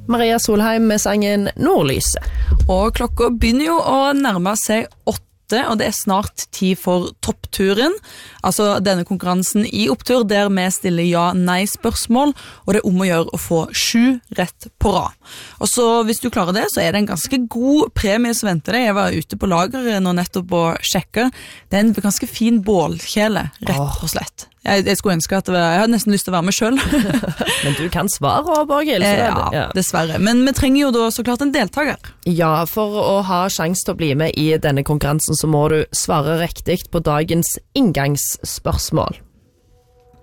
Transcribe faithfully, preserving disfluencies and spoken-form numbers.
Maria Solheim med sangen Nordlyset. Og klokka begynner jo å nærme seg åtte, og det er snart tid for toppturen. Altså denne konkurransen i opptur der vi stiller ja-nei-spørsmål, og det er om å gjøre å få sju rett på rad. Og så hvis du klarer det, så er det en ganske god premie som venter deg. Jeg var ute på lageret nå nettopp og sjekket. Det er en ganske fin bålkjele, rett og slett. Jeg, jeg skulle ønske at det var, jeg hadde nesten lyst til å være med selv. Men du kan svare, Borghild. Eh, ja, ja, dessverre. Men vi trenger jo da så klart en deltaker. Ja, for å ha sjans til å bli med i denne konkurransen så må du svare riktig på dagens inngangsspørsmål.